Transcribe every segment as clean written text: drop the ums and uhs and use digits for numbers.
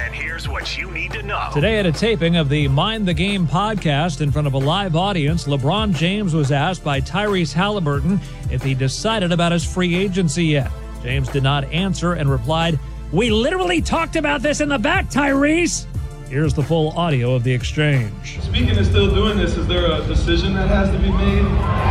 And here's what you need to know. Today at a taping of the Mind the Game podcast in front of a live audience, LeBron James was asked by Tyrese Halliburton if he decided about his free agency yet. James did not answer and replied, "We literally talked about this in the back, Tyrese." Here's the full audio of the exchange. Speaking of still doing this, is there a decision that has to be made?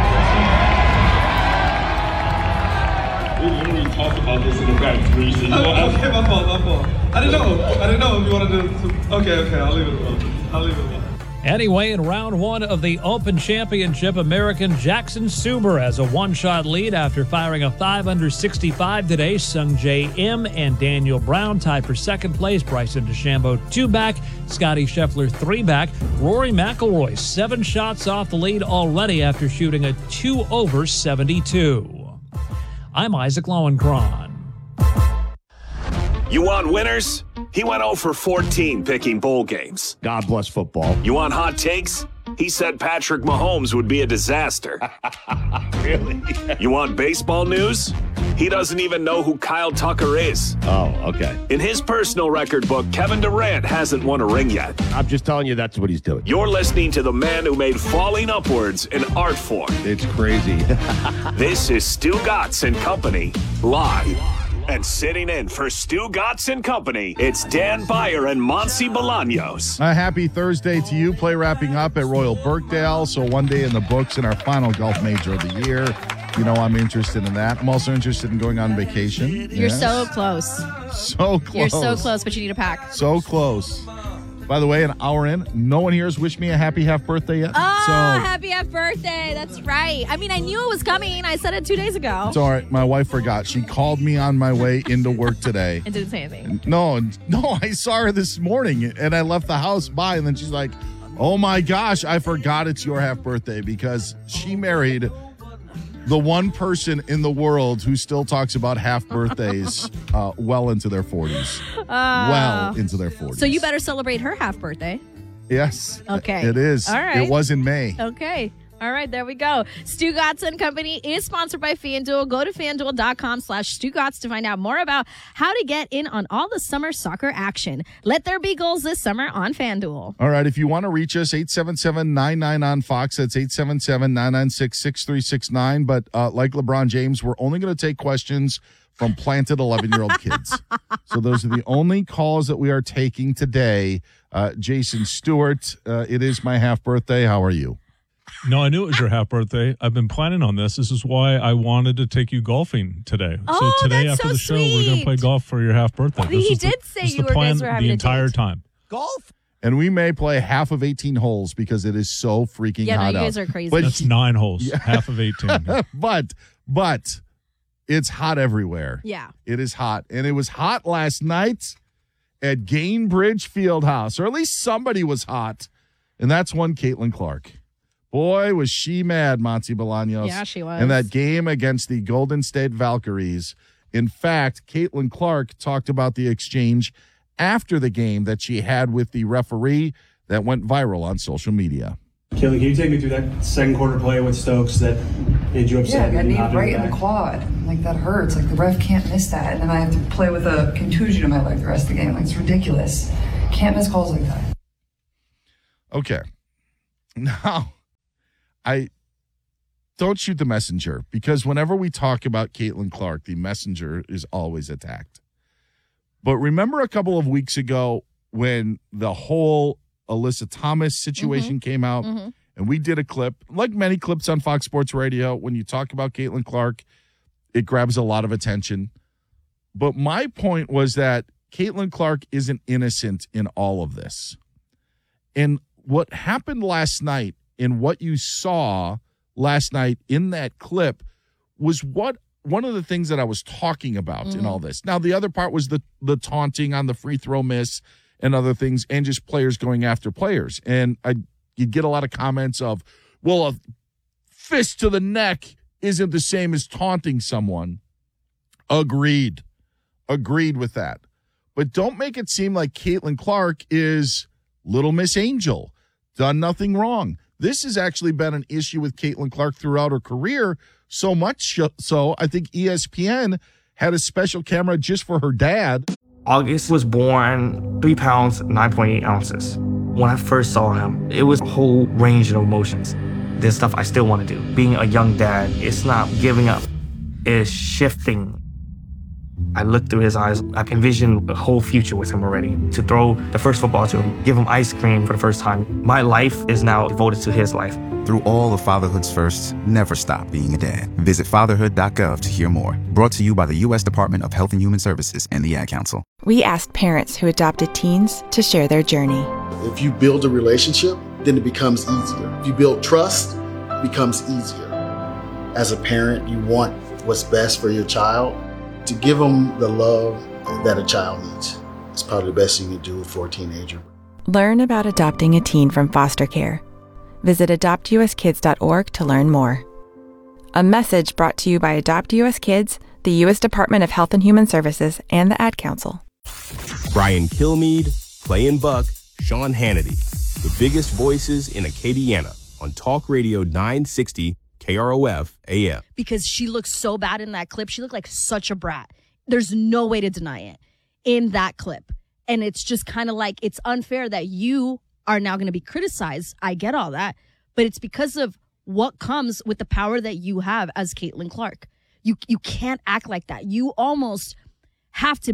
We literally talked about this in the back, Tyrese. Okay, my fault. I didn't know if you wanted to. Okay, I'll leave it alone. Anyway, in round one of the Open Championship, American Jackson Suber has a one-shot lead after firing a 5-under-65 today. Sung Jae Im and Daniel Brown tied for second place. Bryson DeChambeau 2-back, Scottie Scheffler 3-back. Rory McIlroy 7 shots off the lead already after shooting a 2-over-72. I'm Isaac Lowenkron. You want winners? He went 0 for 14 picking bowl games. God bless football. You want hot takes? He said Patrick Mahomes would be a disaster. Really? You want baseball news? He doesn't even know who Kyle Tucker is. Oh, okay. In his personal record book, Kevin Durant hasn't won a ring yet. I'm just telling you that's what he's doing. You're listening to the man who made falling upwards an art form. It's crazy. This is Stu Gatz and Company, live. And sitting in for Stu Gatz and Company, it's Dan Beyer and Monty Bolaños. A happy Thursday to you. Play wrapping up at Royal Birkdale, so one day in the books in our final golf major of the year. You know I'm interested in that. I'm also interested in going on vacation. You're so close. So close. You're so close, but you need a pack. So close. By the way, an hour in, no one here has wished me a happy half birthday yet. Oh, happy half birthday. That's right. I mean, I knew it was coming. I said it 2 days ago. It's all right. My wife forgot. She called me on my way into work today. And didn't say anything. No, I saw her this morning, and I left the house by, and then she's like, oh my gosh, I forgot it's your half birthday, because she married the one person in the world who still talks about half birthdays well into their 40s. Well into their 40s. So you better celebrate her half birthday. Yes. Okay. It is. All right. It was in May. Okay. All right, there we go. Stu Gatz and Company is sponsored by FanDuel. Go to FanDuel.com/StuGatz to find out more about how to get in on all the summer soccer action. Let there be goals this summer on FanDuel. All right, if you want to reach us, 877-99-on-Fox. That's 877-996-6369. But like LeBron James, we're only going to take questions from planted 11-year-old kids. So those are the only calls that we are taking today. Jason Stewart, it is my half birthday. How are you? No, I knew it was your half birthday. I've been planning on this. This is why I wanted to take you golfing today. Oh, so today that's after so the show, we're going to play golf for your half birthday. He did say you guys were having the a entire date. time. Golf? And we may play half of 18 holes because it is so freaking hot out. Yeah, no, you guys are crazy. But That's 9 holes, half of 18. but it's hot everywhere. Yeah. It is hot. And it was hot last night at Gainbridge Fieldhouse, or at least somebody was hot. And that's one Caitlin Clark. Boy, was she mad, Monty Bolaños. Yeah, she was. In that game against the Golden State Valkyries. In fact, Caitlin Clark talked about the exchange after the game that she had with the referee that went viral on social media. Caitlin, can you take me through that second quarter play with Stokes that made you upset? Yeah, I got knee right in the quad. Like, that hurts. Like, the ref can't miss that. And then I have to play with a contusion in my leg the rest of the game. Like, it's ridiculous. Can't miss calls like that. Okay. Now, I don't shoot the messenger, because whenever we talk about Caitlin Clark, the messenger is always attacked. But remember a couple of weeks ago when the whole Alyssa Thomas situation came out, and we did a clip, like many clips on Fox Sports Radio, when you talk about Caitlin Clark, it grabs a lot of attention. But my point was that Caitlin Clark isn't innocent in all of this. And what happened last night, and what you saw last night in that clip, was one of the things that I was talking about in all this. Now, the other part was the taunting on the free throw miss and other things, and just players going after players. And you'd get a lot of comments of, well, a fist to the neck isn't the same as taunting someone. Agreed with that. But don't make it seem like Caitlin Clark is Little Miss Angel, done nothing wrong. This has actually been an issue with Caitlin Clark throughout her career, so much so I think ESPN had a special camera just for her dad. August was born 3 pounds, 9.8 ounces. When I first saw him, it was a whole range of emotions. There's stuff I still want to do. Being a young dad, it's not giving up, it's shifting. I looked through his eyes. I envisioned a whole future with him already. To throw the first football to him, give him ice cream for the first time. My life is now devoted to his life. Through all of fatherhood's firsts, never stop being a dad. Visit fatherhood.gov to hear more. Brought to you by the U.S. Department of Health and Human Services and the Ad Council. We asked parents who adopted teens to share their journey. If you build a relationship, then it becomes easier. If you build trust, it becomes easier. As a parent, you want what's best for your child. To give them the love that a child needs. It's probably the best thing you can do for a teenager. Learn about adopting a teen from foster care. Visit adoptuskids.org to learn more. A message brought to you by Adopt US Kids, the U.S. Department of Health and Human Services, and the Ad Council. Brian Kilmeade, Playin' Buck, Sean Hannity. The biggest voices in Acadiana on Talk Radio 960 KROF AM. Because she looked so bad in that clip. She looked like such a brat. There's no way to deny it in that clip. And it's just kind of like, it's unfair that you are now going to be criticized. I get all that. But it's because of what comes with the power that you have as Caitlin Clark. You can't act like that. You almost have to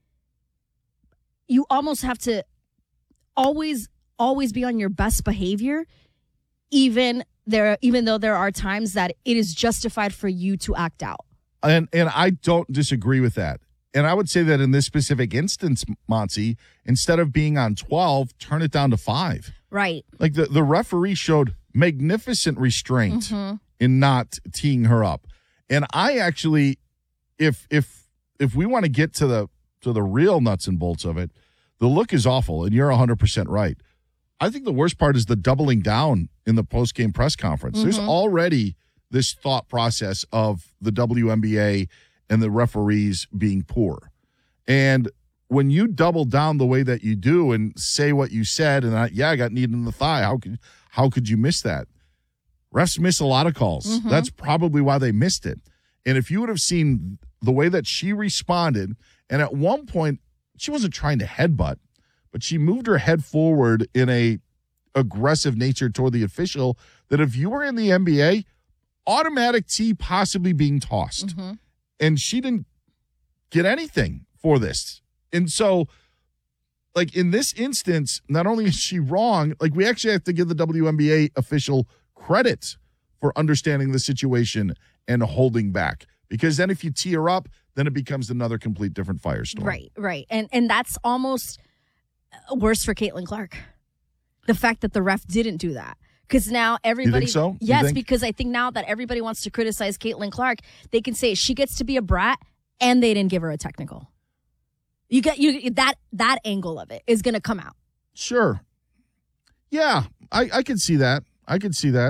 always be on your best behavior, even though there are times that it is justified for you to act out. And I don't disagree with that. And I would say that in this specific instance, Monty, instead of being on 12, turn it down to 5. Right. Like the referee showed magnificent restraint in not teeing her up. And I actually, if we want to get to the real nuts and bolts of it, the look is awful, and you're 100% right. I think the worst part is the doubling down in the post-game press conference. There's already this thought process of the WNBA and the referees being poor. And when you double down the way that you do and say what you said, and I got kneed in the thigh, how could you miss that? Refs miss a lot of calls. That's probably why they missed it. And if you would have seen the way that she responded, and at one point, she wasn't trying to headbutt, but she moved her head forward in a aggressive nature toward the official, that if you were in the NBA, automatic tee possibly being tossed. And she didn't get anything for this. And so, like, in this instance, not only is she wrong, like, we actually have to give the WNBA official credit for understanding the situation and holding back. Because then if you tee her up, then it becomes another complete different firestorm. Right. And that's almost worse for Caitlin Clark. The fact that the ref didn't do that. Because now everybody... You think so? Yes, because I think now that everybody wants to criticize Caitlin Clark, they can say she gets to be a brat and they didn't give her a technical. You get that angle of it is going to come out. Sure. Yeah, I can see that. I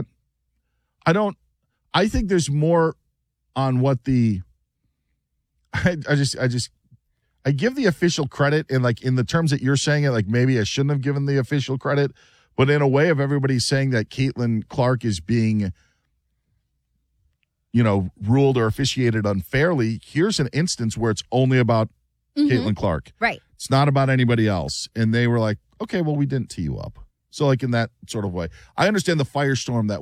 think there's more on what the... I give the official credit, and like in the terms that you're saying it, like maybe I shouldn't have given the official credit, but in a way of everybody saying that Caitlin Clark is being, ruled or officiated unfairly, here's an instance where it's only about Caitlin Clark. Right. It's not about anybody else. And they were like, okay, well, we didn't tee you up. So like in that sort of way, I understand the firestorm that